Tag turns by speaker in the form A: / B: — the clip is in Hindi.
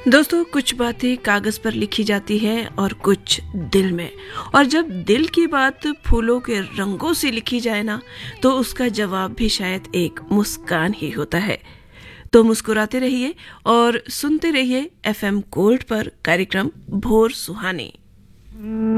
A: दोस्तों, कुछ बातें कागज पर लिखी जाती हैं और कुछ दिल में। और जब दिल की बात फूलों के रंगों से लिखी जाए ना, तो उसका जवाब भी शायद एक मुस्कान ही होता है। तो मुस्कुराते रहिए और सुनते रहिए एफएम गोल्ड पर कार्यक्रम भोर सुहानी।